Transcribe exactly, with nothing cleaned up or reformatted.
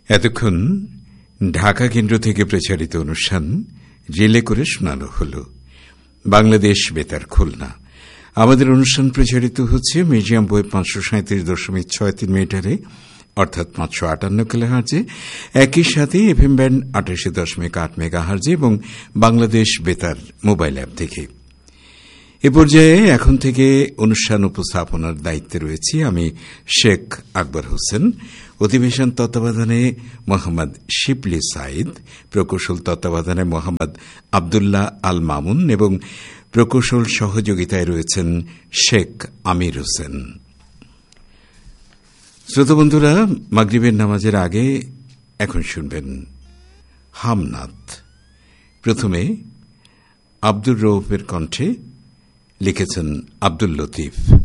এতক্ষণ ঢাকা কেন্দ্র থেকে প্রচারিত অনুষ্ঠান রিলে করে শোনানো হল বাংলাদেশ বেতার খুলনা। আমাদের অনুষ্ঠান প্রচারিত হচ্ছে মিডিয়াম ওয়েভ পাঁচশো সাঁত্রিশ দশমিক ছয় তিন মিটারে অর্থাৎ পাঁচশো আটান্ন কিলোহার্জে, একই সাথে এফএম ব্যান্ড আটাশি দশমিক আট মেগাহার্জে এবং বাংলাদেশ বেতার মোবাইল অ্যাপ থেকে। এ পর্যায়ে এখন থেকে অনুষ্ঠান উপস্থাপনার দায়িত্বে রয়েছি আমি শেখ আকবর হোসেন। অধিবেশন তত্ত্বাবধানে মোহাম্মদ শিবলি সাইদ, প্রকৌশল তত্ত্বাবধানে মোহাম্মদ আবদুল্লাহ আল মামুন এবং প্রকৌশল সহযোগিতায় রয়েছেন শেখ আমির হোসেন। শ্রোতা বন্ধুরা, মাগরিবের নামাজের আগে এখন শুনবেন হামনাত। প্রথমে আব্দুর রউফের কণ্ঠে লিখেছেন আব্দুল লতিফ।